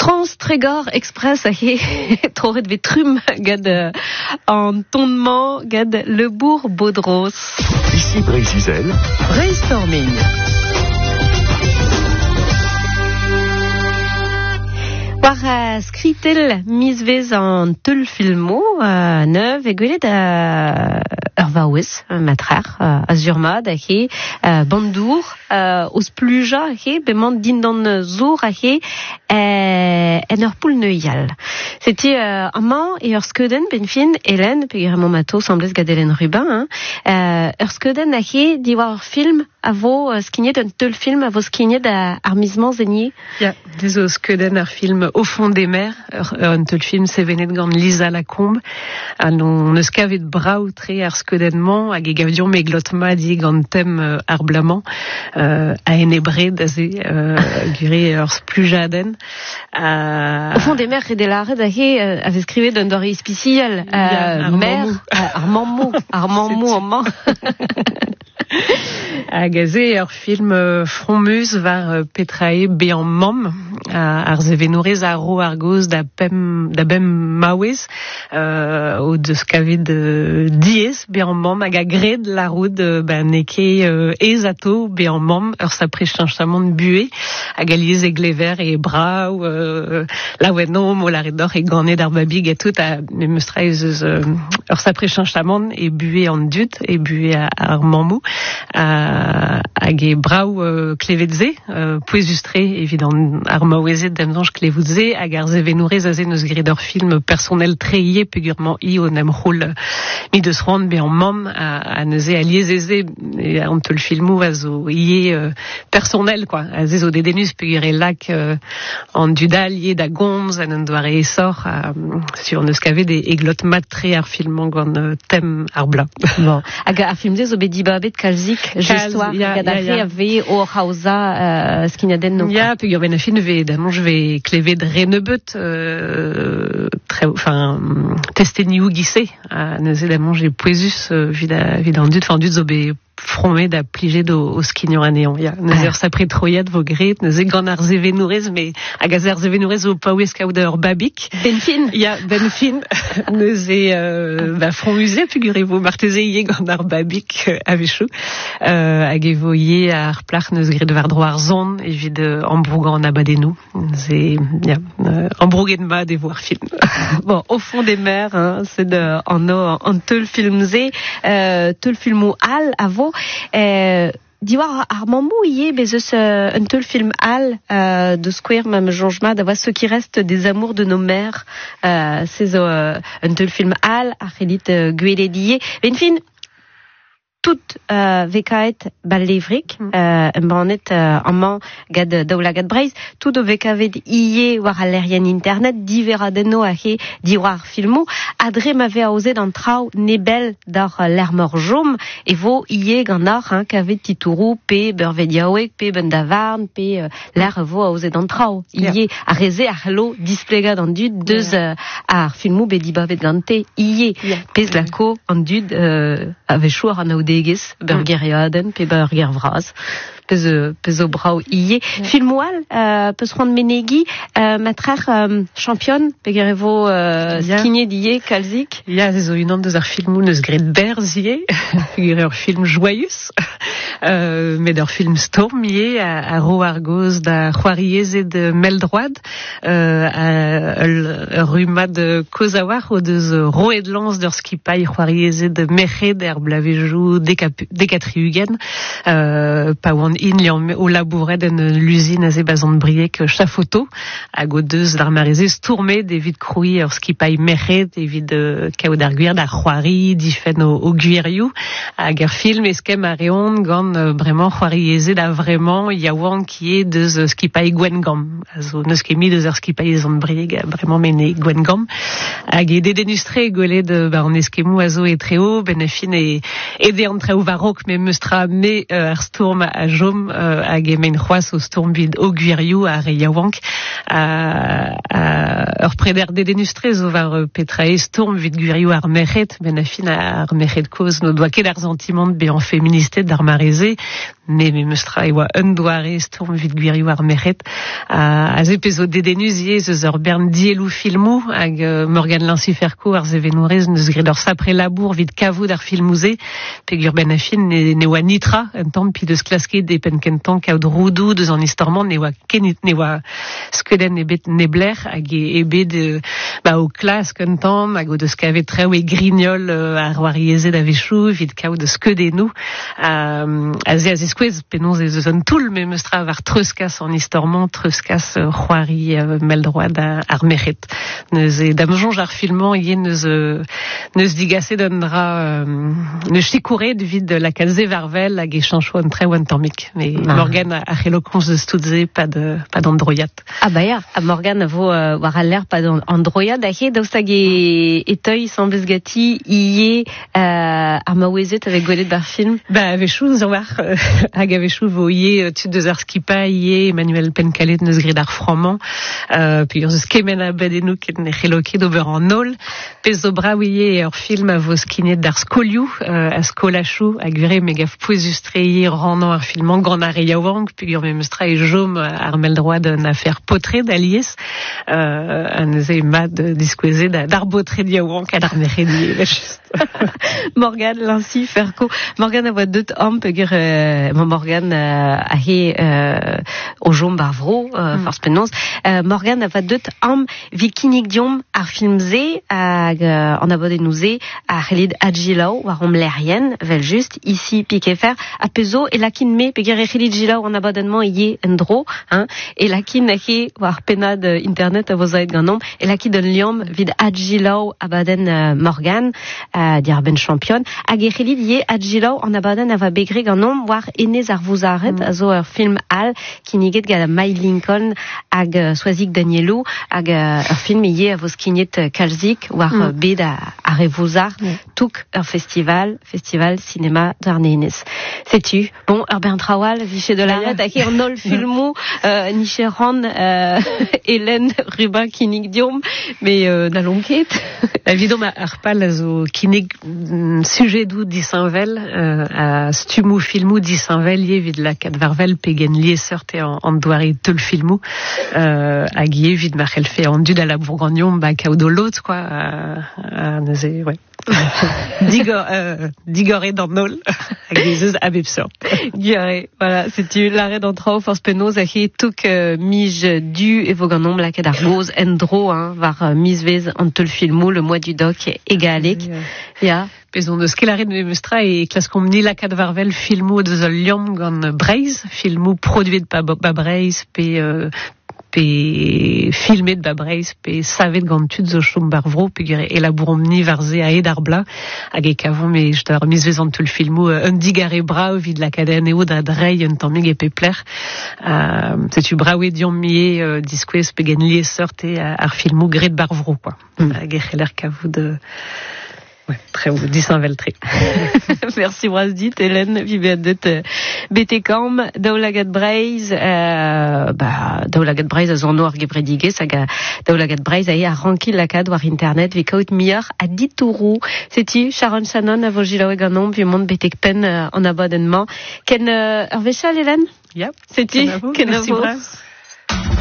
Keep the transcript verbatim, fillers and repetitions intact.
France Trégor Express a he troret vetrum gad euh, en tonnement gad le bourg Baudros. Ici Brésil. Brainstorming. War uh, skritel mis vez an teul filmo uh, neuf e gwelet uh, ur vaouez matrer uh, a zurmad a he uh, bandour uh, os pluja a he bement din dan zour a he uh, en ur poul neuial. C'était uh, amant e ur skeudenn ben fin Hélène pe gire mato semblez gad Hélène Rubin hein. uh, ur skeudenn a he di war ur film a vo uh, skignet un teul film a vo skignet a ar mizman zenni. Ya, des o skeudenn ar film Au fond des mers, un tel film sevenet gant Lisa Lacombe, an on eus kavet brav tre ar skeudennement hag e gavion me glotma di gant tem euh, ar blamant euh, a enebre da ze euh, gure ur splujaden. Euh... Au fond des mers redelaret a he euh, avait skrivet d'un dor ispicial euh, mer ar mammou ar mammou an man. A gaze ur film euh, frommeus var euh, petrae be an mam a, ar zevenourez a ro ar goz da pem da bem maouez euh, o deus kavet euh, diez be an mam hag a gred la roud euh, ba neke euh, ez ato be an mam ur sa prechtanchtamant bue hag a liez e glever e brav euh, la wenom o la redor e ganet ar babig et tout a meustra ez eus euh, ur sa prechtanchtamant e bue an dud e bue ar mamou Uh, hag e brav uh, klevedze, uh, poezustre evident ar maouezet d'amzanj klevedze hag ar zevenourez a zen eus gret ur film personnel treie pegurement i o nem rol mi deus roan be an mam a, a neuze a liezeze e an teul filmou a zo ie uh, personnel quoi, a ze zo dedenus pegure lak uh, an dudal ie da gomz an an doare e sor uh, sur neus kavet e glot mat tre ar filmant gant uh, tem ar bla. Bon, hag ar film ze zo bet dibabet kalzik gestoir gad a fe a ve o hausa uh, skinaden no. Ya, pe ur ben a fin ve damon je vais klevet renebet euh, très enfin testenioù gise a neuze damon j'ai poezus euh, vid a vid an dud enfin dud zo be fromet da plijet o, o skignon anean. Ya, neuze ur sapre troiet vo gret, neuze gant ar zevenourez, me hag a ar zevenourez o paouez kaout ur babik. Ben fin. Ya, ben fin. Neuze euh, ba frommuze, figurez-vous, marteze ie gant ar babik euh, a vechou. Euh, hag evo ie ar plach neus gret war dro ar zon, evit euh, ambrougan an abadenou. Neuze, ya, euh, ambrouget ma de voir film. Bon, Au fond des mers, hein, c'est de, an o, an teul film ze, euh, teul filmou al, a vo, Euh, diwar ar mammou ie bezeus euh, un teul film al euh, de square même jonjma d'avoir ce qui reste des amours de nos mères euh, c'est euh, un teul film al ar relit euh, gwelet ie ben fin tout euh, vekaet ballevrik mm. euh, un banet euh, amant gad daoula gad breiz tout o vekavet ie war a lerien internet diveradenno a he diwar filmo adre m'ave aoze d'an trao nebel d'ar l'ermor jom e vo ie gant ar hein, kavet titourou pe beurvediaouek pe bendavarn pe euh, l'er vo aoze d'an trao ie yeah. A reze ar lo displegad an dud deus yeah. euh, ar filmo be dibavet gante ie yeah. Pez lako an dud euh, avechou ar an aoudegez bergeriaden pe berger vraz pez pez o brao ie yeah. Filmoal euh, peus rand menegi euh, matrer euh, championne pe gerevo euh, yeah. Skignet die kalzik. Ya, ze zo unan deus ar filmou neus gret berz ie, figure ur film joyeux, euh, met ur film storm ie, a, a ro ar goz da c'hoarieze de meldroad, euh, a ur rumad kozawar o deus roet lans d'ur skipai c'hoarieze de meched er blavejou dekatriugen, euh, pa oan in liam o labouret en l'usine a ze bazant briek chafoto, hag o deus d'ar marezez tourmet evit kroui ur skipai meched evit euh, kaout ar gwir da c'hoari difen o, o gwirioù hag ar film eskem a reont gant euh, bremañ c'hoarieze da vremañ yaouan ki e deus euh, skipai gwengam a zo neus ket mi deus ur skipai ezant brieg bremañ mene gwengam hag e dedenustre gwelet euh, ba an eskemou a zo e treo ben e fin e ede an treo varok me meustra me euh, ar stourm a jom euh, hag e men c'hoaz o stourm vid o gwirioù a re yaouank à, à, ur preder dedenustrez o var petrae storm vid gwirioù ar merc'hed, ben a fin ar merc'hed koz no doa ket ar sentiment be an féministed d'ar mareze, ne me meustra e oa un doare storm vid gwirioù ar merc'hed, a, a ze pezo dedenus ye zeus ur bern dielou filmou hag uh, Morgan Lancy-Ferko ar zevenourez neus grit ur sapre labour vid kavout ar filmouze, pegur ben a fin ne, ne oa nitra un tamm pi deus klasket de pen kentan kaout roudou deus an istorman ne oa kenit ne oa skeden e bet ne bler hag e, e bet de, ba, o klask un tamm hag o deus kavet treo e grignol uh, ar war iezet a vechou vid kaout deus skedenou uh, a ze a zeskouez penons e zeus un toul me meustra var treuskas an istorman treuskas uh, c'hoari uh, meldroad ar merc'hed neus e damjonj ar filman ie neus uh, neus digaset un dra uh, neus chikouret vid la kalze varvel hag e chancho an treo an tammik me ah. Morgan a, a c'helokronz deus toutze pa de pa d'androyat. Ah bah ya, a Morgan a vo uh, war a l'air pa d'androyat da he daoust hag e eteuil sambez gati ie uh, ar maouezet avec gwelet bar film. Ba avechou zo war uh, hag avechou vo ie tud deus ar skipa ie Emmanuel Pencalet neus grit ar froman uh, puis ur zeus kemen a bedenou ket ne c'heloket ober an nol pez zo brav ie ur film a vo skinet d'ar skolioù uh, a skolachou hag gure me gav pouezustre ie randan ar filman gant ar yaouank puis ur me meustra e jom ar meldroad an afer potre d'alies euh, an eus mad diskouezet d'ar botre yaouank ad ar merc'hed ie just. Morgan Lancy-Ferko. Morgan a voa deut am peogwir euh, Morgan euh, a he euh, o jom bar vro euh, mm. force penons. Euh, Morgan a voa deut am vi kinnig diom ar film ze hag euh, an abodennouze a c'helid adjilaou war om lerien vel just ici pike fer a pezo e lakin me peogwir e c'helid jilaou an abodennman ie en dro hein, e lakin a he war penad internet a vo zaet ganom e lakin d'un liom vid adjilaou abaden uh, Morgan uh, dir ben champion hag e c'helid ie adjilaou an abaden a va begre ganom war enez ar vouzaret mm. a zo ur film al kiniget gant May Lincoln hag uh, soazik Danielou hag uh, ur film ie a vo skignet uh, kalzik war mm. uh, bet a, a re vouzar mm. touk ur festival festival cinéma d'ar nenez. Sais-tu bon ur bern trawal viche de la ret hag e an ol filmou euh, niche ran euh, Hélène Rubin kinnig diom mais euh, n'allons ket. Évidemment, ar pal a zo kinnig sujedou disanvel euh, a stumou filmou disanvel ie vid la kat varvel pegen lieseurt e an, an doare teul filmou euh, hag ie vid mar c'hellfe an dud a la Bourgognon ba kaout o lot quoi a, a neuze, ouais. digor euh, digoret d'an nol hag e zeus a bep sort. Gure, voilà, c'est-tu l'arrêt d'entrao force penaos a he touk euh, mij du e vo ganom la ket ar goz en dro hein, var uh, mis vez an teul filmou le mois du doc egalek. Ya. Yeah. Pezon deus kelaret me meustra e klaskom ni la kat varvel filmou deus ul liom gant Breiz, filmou produit pa ba Breiz pe euh, pe filmet ba Breiz pe savet gant tud zo chom bar vro pe gure elabourom ni varze a ed ar bla hag e kavon me jtar mis vez an teul filmou un digare brao vid la kaden eo da drei un tammig e pe pler uh, setu braouet diom mie uh, diskouez pe gen lieseurt e ar filmou gret bar vro quoi. Mm. Hag e c'heller kavou de ouais, très beau, disanvel tre. Merci Brasdit, Hélène, vivet det betekam, daoulagat Breiz, euh, bah, daoulagat Breiz a zorno ar gebredige, saga daoulagat Breiz a e a rankil lakad war internet, vi kaout mieur a ditourou. C'est-tu, Sharon Shannon, a vo jilaou e ganom, vi mont betek pen euh, an abonnement. Ken euh, ur vechal, Hélène? Yep. C'est-tu? Ken a vo, merci Braz.